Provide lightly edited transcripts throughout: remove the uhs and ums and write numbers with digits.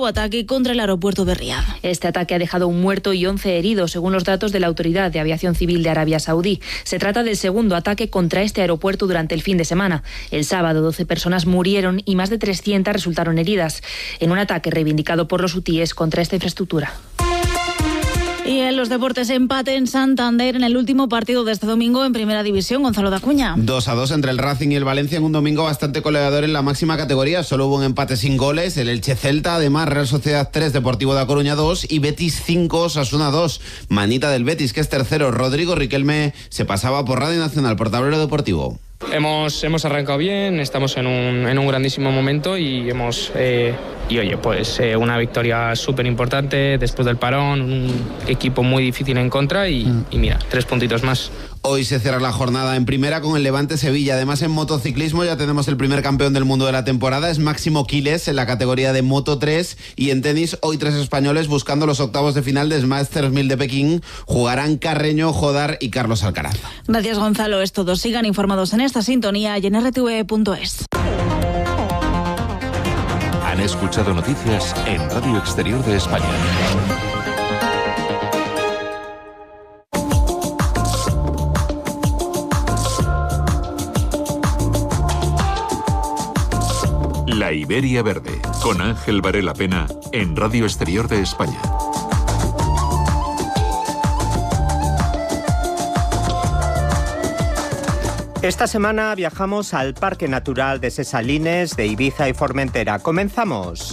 nuevo ataque contra el aeropuerto de Riad. Este ataque ha dejado un muerto y 11 heridos, según los datos de la Autoridad de Aviación Civil de Arabia Saudí. Se trata del segundo ataque contra este aeropuerto durante el fin de semana. El sábado 12 personas murieron y más de 300 resultaron heridas en un ataque reivindicado por los hutíes contra esta infraestructura. Y en los deportes, empate en Santander en el último partido de este domingo en Primera División. Gonzalo de Acuña. 2-2 entre el Racing y el Valencia en un domingo bastante goleador en la máxima categoría. Solo hubo un empate sin goles. El Elche Celta, además Real Sociedad 3, Deportivo de A Coruña 2 y Betis 5, Osasuna 2. Manita del Betis, que es tercero. Rodrigo Riquelme se pasaba por Radio Nacional, por Tablero Deportivo. Hemos arrancado bien, estamos en un grandísimo momento y una victoria súper importante después del parón, un equipo muy difícil en contra y mira, 3 puntitos más. Hoy se cierra la jornada en primera con el Levante Sevilla. Además, en motociclismo ya tenemos el primer campeón del mundo de la temporada, es Máximo Quiles en la categoría de Moto 3. Y en tenis, hoy 3 españoles buscando los octavos de final del Masters 1000 de Pekín. Jugarán Carreño, Jodar y Carlos Alcaraz. Gracias, Gonzalo. Es todo. Sigan informados en esta sintonía y en rtv.es. Han escuchado noticias en Radio Exterior de España. La Iberia Verde, con Ángel Varela Pena, en Radio Exterior de España. Esta semana viajamos al Parque Natural de Ses Salines, de Ibiza y Formentera. ¡Comenzamos!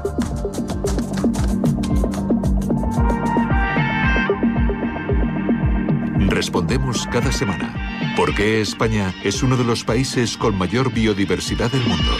Respondemos cada semana. ¿Por qué España es uno de los países con mayor biodiversidad del mundo?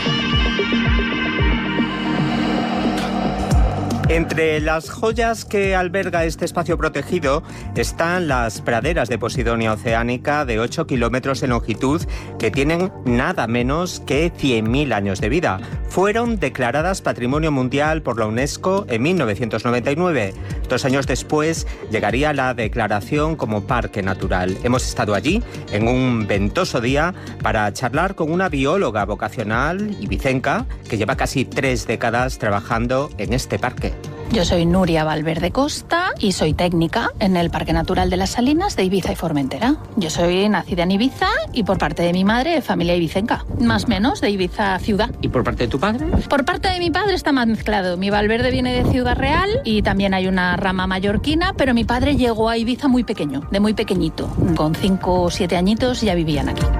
Entre las joyas que alberga este espacio protegido están las praderas de Posidonia oceánica de 8 kilómetros en longitud que tienen nada menos que 100.000 años de vida. Fueron declaradas Patrimonio Mundial por la UNESCO en 1999. 2 años después llegaría la declaración como Parque Natural. Hemos estado allí en un ventoso día para charlar con una bióloga vocacional ibicenca que lleva casi 3 décadas trabajando en este parque. Yo soy Nuria Valverde Costa y soy técnica en el Parque Natural de las Salinas de Ibiza y Formentera. Yo soy nacida en Ibiza y por parte de mi madre de familia ibicenca, más o menos de Ibiza ciudad. ¿Y por parte de tu padre? Por parte de mi padre está más mezclado. Mi Valverde viene de Ciudad Real y también hay una rama mallorquina, pero mi padre llegó a Ibiza muy pequeño, de muy pequeñito. Con 5 o 7 añitos ya vivían aquí.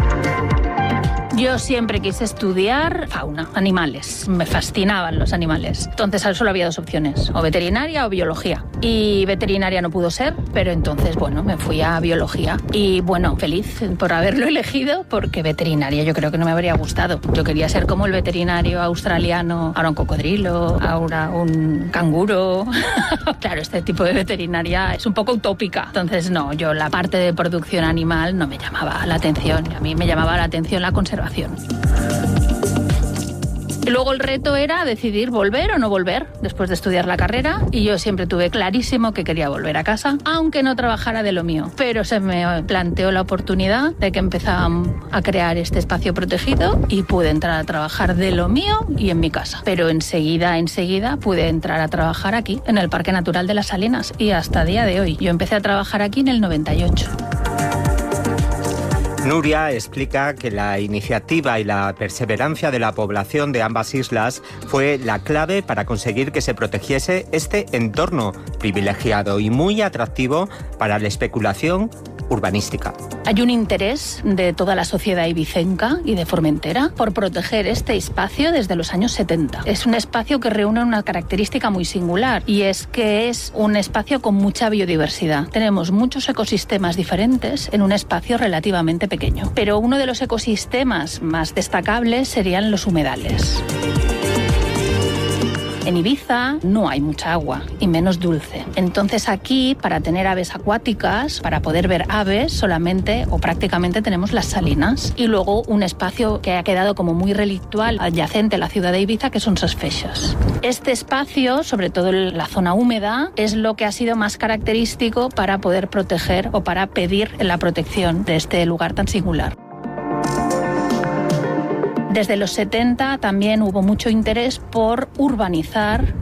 Yo siempre quise estudiar fauna, animales. Me fascinaban los animales. Entonces solo había 2 opciones, o veterinaria o biología. Y veterinaria no pudo ser, pero entonces, me fui a biología. Y feliz por haberlo elegido, porque veterinaria yo creo que no me habría gustado. Yo quería ser como el veterinario australiano, ahora un cocodrilo, ahora un canguro. Claro, este tipo de veterinaria es un poco utópica. Entonces, no, yo la parte de producción animal no me llamaba la atención. A mí me llamaba la atención la conservación. Y luego el reto era decidir volver o no volver después de estudiar la carrera, y yo siempre tuve clarísimo que quería volver a casa, aunque no trabajara de lo mío. Pero se me planteó la oportunidad de que empezaban a crear este espacio protegido y pude entrar a trabajar de lo mío y en mi casa. Pero enseguida pude entrar a trabajar aquí, en el Parque Natural de las Salinas, y hasta día de hoy. Yo empecé a trabajar aquí en el 98. Nuria explica que la iniciativa y la perseverancia de la población de ambas islas fue la clave para conseguir que se protegiese este entorno privilegiado y muy atractivo para la especulación urbanística. Hay un interés de toda la sociedad ibicenca y de Formentera por proteger este espacio desde los años 70. Es un espacio que reúne una característica muy singular, y es que es un espacio con mucha biodiversidad. Tenemos muchos ecosistemas diferentes en un espacio relativamente pequeño, pero uno de los ecosistemas más destacables serían los humedales. En Ibiza no hay mucha agua y menos dulce. Entonces aquí, para tener aves acuáticas, para poder ver aves, solamente o prácticamente tenemos las salinas. Y luego un espacio que ha quedado como muy relictual adyacente a la ciudad de Ibiza, que son Ses Feixes. Este espacio, sobre todo en la zona húmeda, es lo que ha sido más característico para poder proteger o para pedir la protección de este lugar tan singular. Desde los 70 también hubo mucho interés por urbanizar